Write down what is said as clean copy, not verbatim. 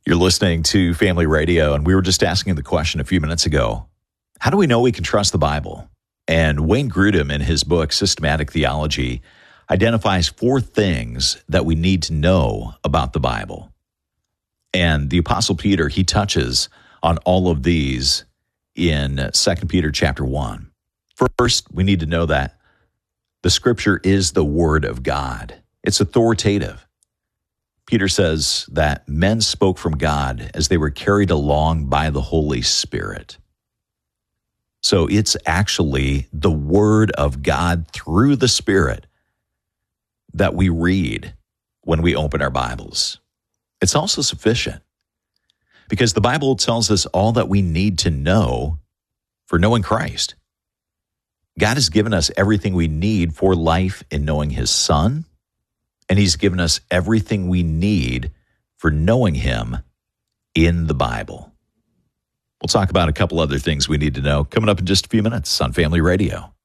You're listening to Family Radio, and we were just asking the question a few minutes ago, how do we know we can trust the Bible? And Wayne Grudem, in his book, Systematic Theology, identifies 4 things that we need to know about the Bible. And the Apostle Peter, he touches on all of these in 2 Peter chapter 1. First, we need to know that the Scripture is the Word of God. It's authoritative. Peter says that men spoke from God as they were carried along by the Holy Spirit. So it's actually the Word of God through the Spirit that we read when we open our Bibles. It's also sufficient because the Bible tells us all that we need to know for knowing Christ. God has given us everything we need for life in knowing His Son, and He's given us everything we need for knowing Him in the Bible. We'll talk about a couple other things we need to know coming up in just a few minutes on Family Radio.